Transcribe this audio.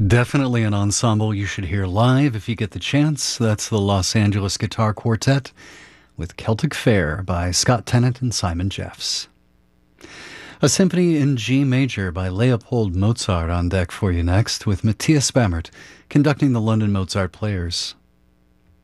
Definitely an ensemble you should hear live if you get the chance. That's the Los Angeles Guitar Quartet with Celtic Fair by Scott Tennant and Simon Jeffs. A symphony in G major by Leopold Mozart on deck for you next, with Matthias Bamert conducting the London Mozart Players.